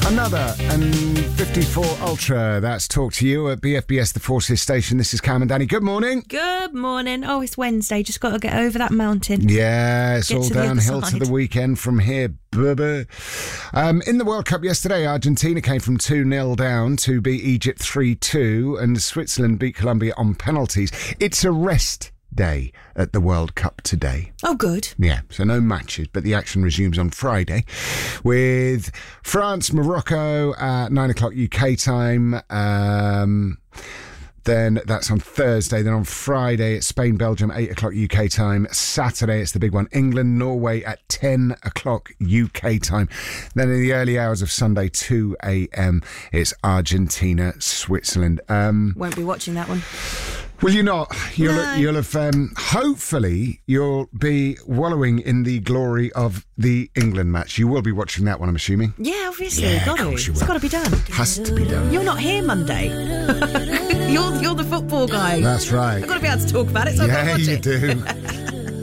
Another and 54 Ultra. That's Talk to You at BFBS, the Forces Station. This is Cam and Danny. Good morning. Good morning. Oh, it's Wednesday. Just got to get over that mountain. Yeah, it's Get all to the other downhill to side. the weekend from here. In the World Cup yesterday, Argentina came from 2-0 down to beat Egypt 3-2, and Switzerland beat Colombia on penalties. It's a rest day at the World Cup today. Oh, good. Yeah, so no matches, but the action resumes on Friday with France, Morocco at 9 o'clock UK time. Then that's on Thursday. Then on Friday, it's Spain, Belgium, 8 o'clock UK time. Saturday, it's the big one. England, Norway at 10 o'clock UK time. Then in the early hours of Sunday, 2 a.m., it's Argentina, Switzerland. Won't be watching that one. Will you not? No. You'll have, hopefully, you'll be wallowing in the glory of the England match. You will be watching that one, I'm assuming. Yeah, obviously. Yeah, got of to. course you It's will. got to be done. Has to be done. You're not here Monday. you're the football guy. That's right. I've got to be able to talk about it, so I've got to Yeah, watch you it. do.